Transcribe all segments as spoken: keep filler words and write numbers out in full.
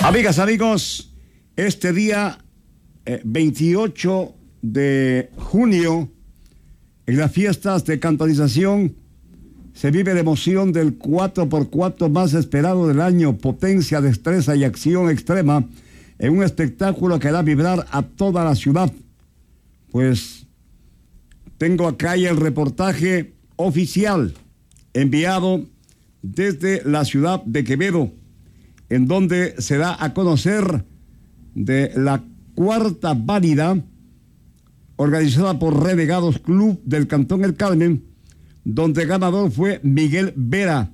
Amigas, amigos, este día eh, veintiocho de junio, en las fiestas de cantonización, se vive la emoción del cuatro por cuatro más esperado del año, potencia, destreza y acción extrema, en un espectáculo que hará vibrar a toda la ciudad. Pues tengo acá ya el reportaje oficial enviado desde la ciudad de Quevedo, en donde se da a conocer de la cuarta válida organizada por Renegados Club del Cantón El Carmen, donde ganador fue Miguel Vera.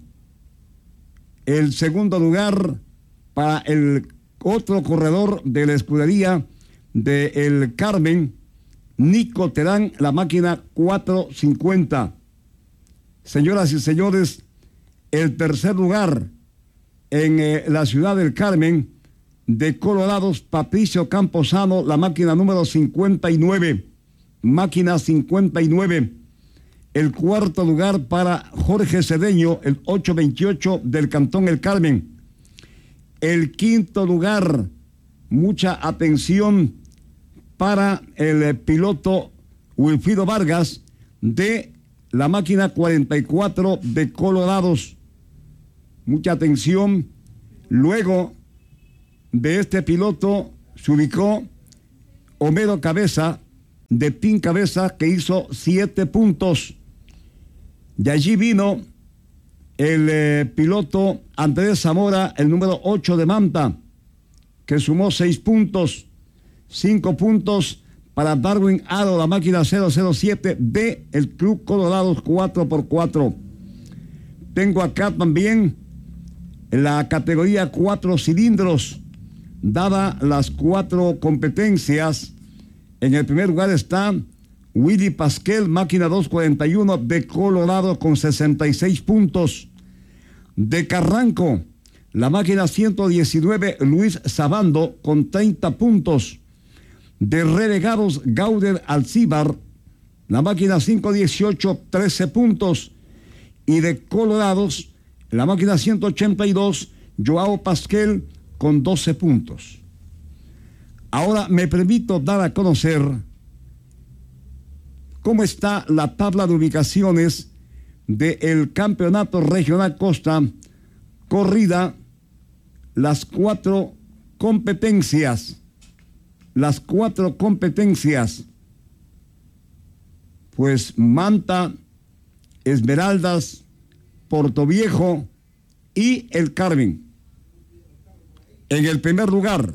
El segundo lugar para el otro corredor de la escudería de El Carmen, Nico Terán, la máquina cuatro cincuenta. Señoras y señores, el tercer lugar en eh, la ciudad del Carmen, de Colorados, Patricio Camposano, la máquina número cincuenta y nueve. Máquina cincuenta y nueve. El cuarto lugar para Jorge Cedeño, el ocho veintiocho del Cantón El Carmen. El quinto lugar, mucha atención para el eh, piloto Wilfrido Vargas de la máquina cuarenta y cuatro de Colorados. Mucha atención. Luego de este piloto se ubicó Homero Cabeza de Team Cabeza, que hizo siete puntos. De allí vino el eh, piloto Andrés Zamora, el número ocho de Manta, que sumó seis puntos. Cinco puntos para Darwin Aro, la máquina cero cero siete de el Club Colorados cuatro por cuatro. Tengo acá también la categoría cuatro cilindros, dada las cuatro competencias. En el primer lugar está Willy Pasquel, máquina doscientos cuarenta y uno de Colorado, con sesenta y seis puntos. De Carranco, la máquina ciento diecinueve, Luis Sabando, con treinta puntos. De Renegados, Gauder Alcíbar, la máquina cinco dieciocho, trece puntos. Y de Colorados, la máquina ciento ochenta y dos, Joao Pasquel, con doce puntos. Ahora me permito dar a conocer cómo está la tabla de ubicaciones del Campeonato Regional Costa, corrida las cuatro competencias. Las cuatro competencias. Pues Manta, Esmeraldas, Portoviejo y El Carmen. En el primer lugar,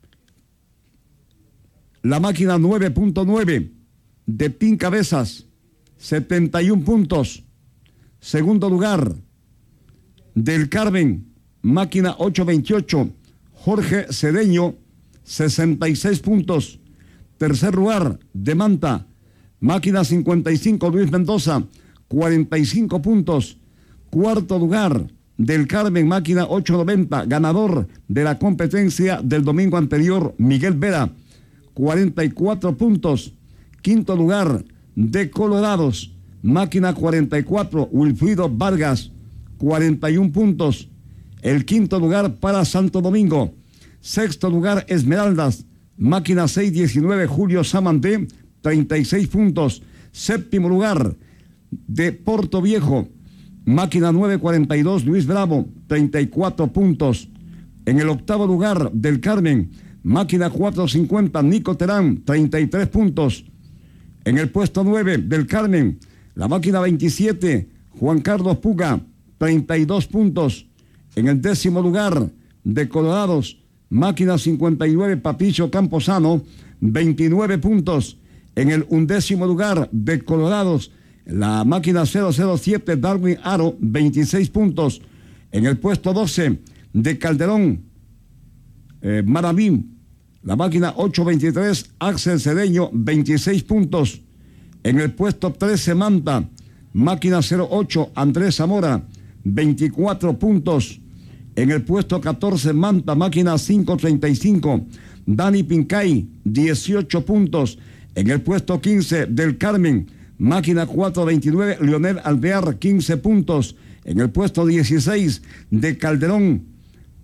la máquina nueve punto nueve de Team Cabezas, setenta y un puntos. Segundo lugar, del Carmen, máquina ocho veintiocho, Jorge Cedeño, sesenta y seis puntos. Tercer lugar, de Manta, máquina cincuenta y cinco, Luis Mendoza, cuarenta y cinco puntos. Cuarto lugar, del Carmen, máquina ocho noventa, ganador de la competencia del domingo anterior, Miguel Vera, cuarenta y cuatro puntos. Quinto lugar, de Colorados, máquina cuarenta y cuatro, Wilfrido Vargas, cuarenta y un puntos. El quinto lugar para Santo Domingo. Sexto lugar, Esmeraldas, máquina seiscientos diecinueve, Julio Samanté, treinta y seis puntos. Séptimo lugar, de Portoviejo, máquina nueve cuarenta y dos, Luis Bravo, treinta y cuatro puntos. En el octavo lugar, del Carmen, máquina cuatrocientos cincuenta, Nico Terán, treinta y tres puntos. En el puesto nueve, del Carmen, la máquina veintisiete, Juan Carlos Puga, treinta y dos puntos. En el décimo lugar, de Colorados, máquina cincuenta y nueve, Patricio Camposano, veintinueve puntos. En el undécimo lugar, de Colorados, la máquina cero cero siete, Darwin Aro, veintiséis puntos. En el puesto doce, de Calderón, eh, Maravín, la máquina ocho veintitrés, Axel Cedeño, veintiséis puntos. En el puesto trece, Manta, máquina cero ocho, Andrés Zamora, veinticuatro puntos. En el puesto catorce, Manta, máquina quinientos treinta y cinco, Dani Pincay, dieciocho puntos. En el puesto quince, del Carmen, máquina cuatrocientos veintinueve, Leonel Alvear, quince puntos. En el puesto dieciséis, de Calderón,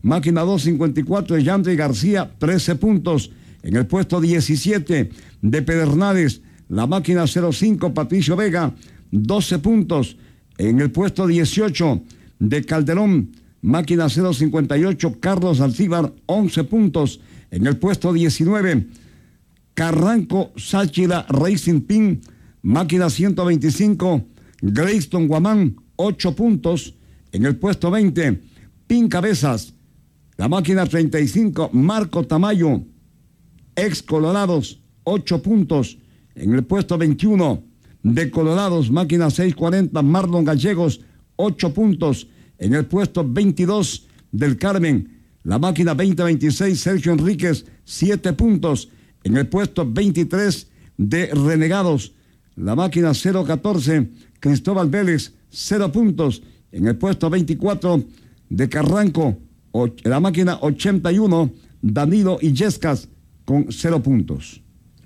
máquina doscientos cincuenta y cuatro de Yandri García, trece puntos. En el puesto diecisiete de Pedernales, la máquina cero cinco Patricio Vega, doce puntos. En el puesto dieciocho de Calderón, máquina cero cincuenta y ocho Carlos Alcíbar, once puntos. En el puesto diecinueve, Carranco Sáchila Racing Pin, máquina ciento veinticinco Greyston Guamán, ocho puntos. En el puesto veinte, Pin Cabezas, la máquina treinta y cinco Marco Tamayo, ex Colorados, ocho puntos. En el puesto veintiuno de Colorados, máquina seiscientos cuarenta Marlon Gallegos, ocho puntos. En el puesto veintidós del Carmen, la máquina veinte veintiséis Sergio Enríquez, siete puntos. En el puesto veintitrés de Renegados, la máquina cero catorce Cristóbal Vélez, cero puntos. En el puesto veinticuatro de Carranco, la máquina ochenta y uno Danilo Illescas, con cero puntos.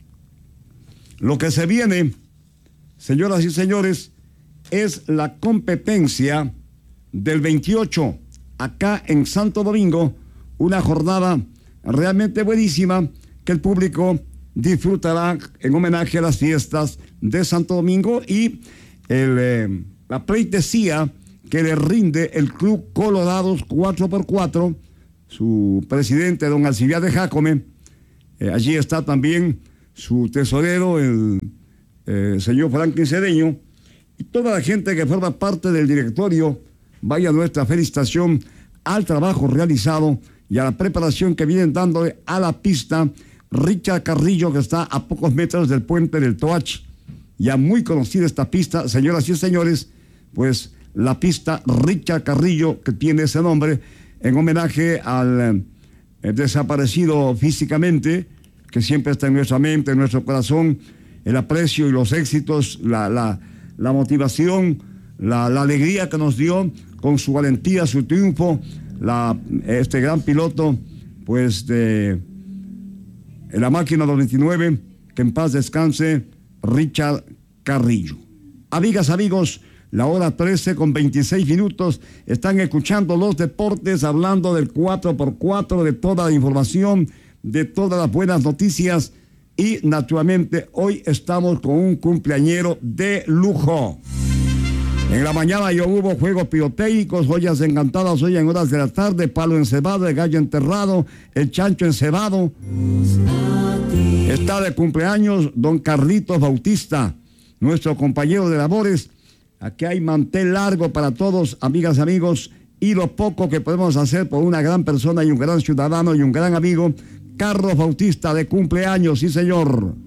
Lo que se viene, señoras y señores, es la competencia del veintiocho, acá en Santo Domingo, una jornada realmente buenísima que el público disfrutará en homenaje a las fiestas de Santo Domingo y el, eh, la pleitesía que le rinde el Club Colorados cuatro por cuatro, su presidente, don Alcibiades Jácome. Eh, allí está también su tesorero, el eh, señor Franklin Cedeño, y toda la gente que forma parte del directorio. Vaya nuestra felicitación al trabajo realizado y a la preparación que vienen dándole a la pista Richard Carrillo, que está a pocos metros del puente del Toach. Ya muy conocida esta pista, señoras y señores, pues la pista Richard Carrillo, que tiene ese nombre en homenaje al eh, desaparecido físicamente, que siempre está en nuestra mente, en nuestro corazón, el aprecio y los éxitos, la, la, la motivación, la, la alegría que nos dio con su valentía, su triunfo, la, este gran piloto, pues de la máquina dos veintinueve, que en paz descanse, Richard Carrillo. Amigas, amigos, la hora trece con veintiséis minutos, están escuchando los deportes, hablando del cuatro por cuatro, de toda la información, de todas las buenas noticias, y naturalmente hoy estamos con un cumpleañero de lujo. En la mañana ya hubo juegos pirotécnicos, joyas encantadas hoy en horas de la tarde, palo encebado, el gallo enterrado, el chancho encebado. Está de cumpleaños don Carlitos Bautista, nuestro compañero de labores. Aquí hay mantel largo para todos, amigas, amigos, y lo poco que podemos hacer por una gran persona y un gran ciudadano y un gran amigo, Carlos Bautista, de cumpleaños, sí señor.